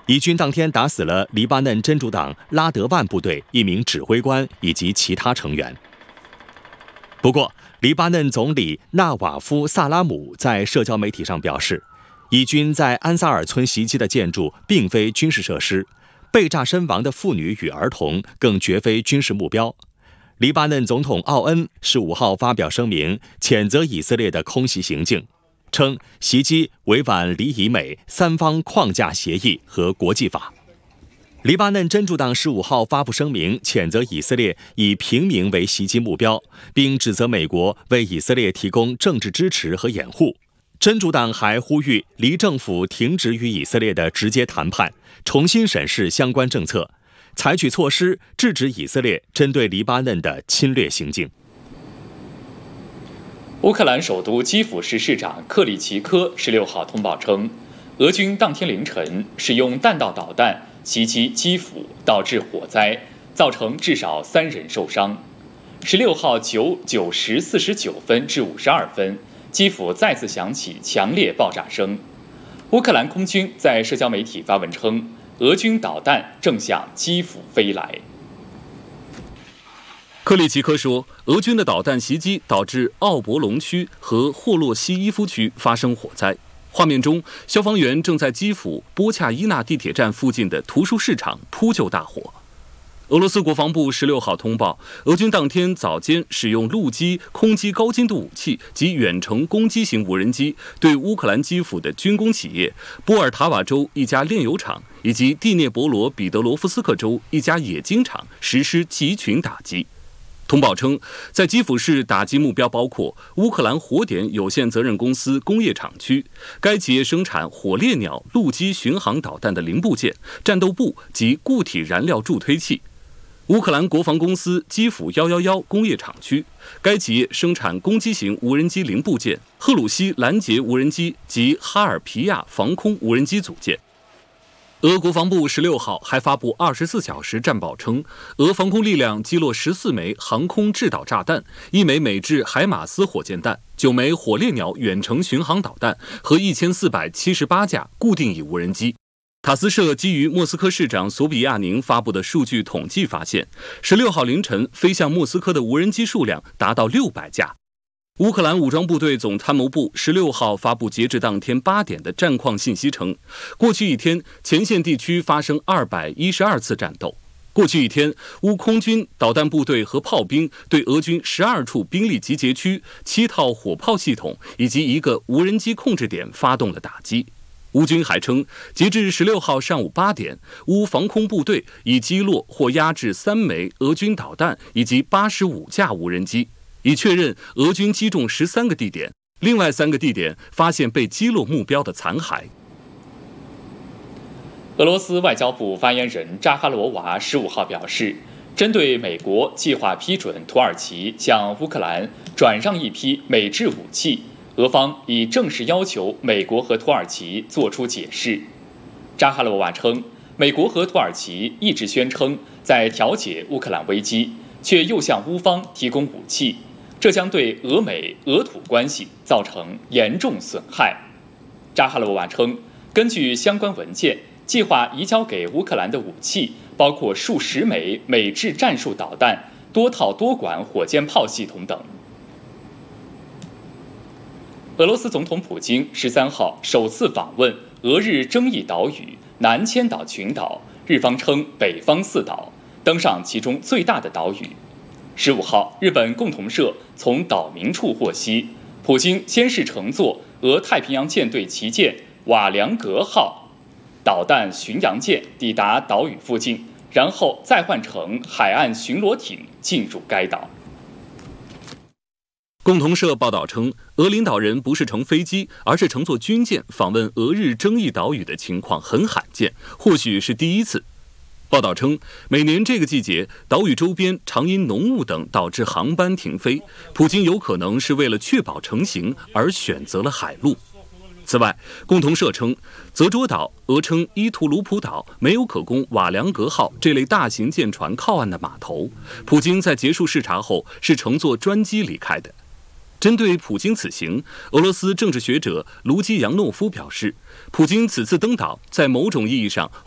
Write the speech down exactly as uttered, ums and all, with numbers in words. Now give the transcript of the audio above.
以军当天打死了黎巴嫩真主党拉德万部队一名指挥官以及其他成员。不过，黎巴嫩总理纳瓦夫·萨拉姆在社交媒体上表示，以军在安萨尔村袭击的建筑并非军事设施，被炸身亡的妇女与儿童更绝非军事目标。黎巴嫩总统奥恩十五号发表声明，谴责以色列的空袭行径，称袭击违反黎以美三方框架协议和国际法。黎巴嫩真主党十五号发布声明，谴责以色列以平民为袭击目标，并指责美国为以色列提供政治支持和掩护。真主党还呼吁黎政府停止与以色列的直接谈判，重新审视相关政策，采取措施制止以色列针对黎巴嫩的侵略行径。 乌克兰首都基辅市市长克里奇科十六号通报称，俄军当天凌晨使用弹道导弹袭击基辅，导致火灾，造成至少三人受伤。十六号九九时四十九分至五十二分，基辅再次响起强烈爆炸声。乌克兰空军在社交媒体发文称，俄军导弹正向基辅飞来。 克里奇科说，俄军的导弹袭击导致奥博龙区和霍洛西伊夫区发生火灾。画面中，消防员正在基辅波恰伊纳地铁站附近的图书市场扑救大火。俄罗斯国防部十六号通报，俄军当天早间使用陆基、空基高精度武器及远程攻击型无人机，对乌克兰基辅的军工企业、波尔塔瓦州一家炼油厂以及蒂涅博罗彼得罗夫斯克州一家冶金厂实施集群打击。通报称，在基辅市打击目标包括乌克兰火点有限责任公司工业厂区，该企业生产火烈鸟陆基巡航导弹的零部件、战斗部及固体燃料助推器；乌克兰国防公司基辅一一一工业厂区，该企业生产攻击型无人机零部件、赫鲁西拦截无人机及哈尔皮亚防空无人机组件。俄国防部十六号还发布二十四小时战报称，俄防空力量击落十四枚航空制导炸弹、一枚美制海马斯火箭弹、九枚火烈鸟远程巡航导弹和一千四百七十八架固定翼无人机。塔斯社基于莫斯科市长索比亚宁发布的数据统计发现，十六号凌晨飞向莫斯科的无人机数量达到六百架。乌克兰武装部队总参谋部十六号发布截至当天八点的战况信息称，过去一天前线地区发生二百一十二次战斗。过去一天，乌空军导弹部队和炮兵对俄军十二处兵力集结区、七套火炮系统以及一个无人机控制点发动了打击。乌军还称，截至十六号上午八点，乌防空部队已击落或压制三枚俄军导弹以及八十五架无人机，已确认俄军击中十三个地点，另外三个地点发现被击落目标的残骸。 俄罗斯外交部发言人扎哈罗娃十五号表示，针对美国计划批准土耳其向乌克兰转让一批美制武器，俄方已正式要求美国和土耳其作出解释。扎哈罗娃称，美国和土耳其一直宣称在调解乌克兰危机，却又向乌方提供武器，这将对俄美俄土关系造成严重损害。扎哈罗娃称，根据相关文件，计划移交给乌克兰的武器包括数十枚美制战术导弹、多套多管火箭炮系统等。俄罗斯总统普京十三号首次访问俄日争议岛屿南千岛群岛，日方称北方四岛，登上其中最大的岛屿。十五号，日本共同社从岛民处获悉，普京先是乘坐俄太平洋舰队旗舰瓦良格号导弹巡洋舰抵达岛屿附近，然后再换乘海岸巡逻艇进入该岛。 共同社报道称，俄领导人不是乘飞机，而是乘坐军舰访问俄日争议岛屿的情况很罕见，或许是第一次。报道称，每年这个季节，岛屿周边常因浓雾等导致航班停飞，普京有可能是为了确保成行而选择了海路。此外，共同社称，泽捉岛俄称伊图鲁普岛没有可供瓦良格号这类大型舰船靠岸的码头，普京在结束视察后是乘坐专机离开的。针对普京此行，俄罗斯政治学者卢基扬诺夫表示，普京此次登岛在某种意义上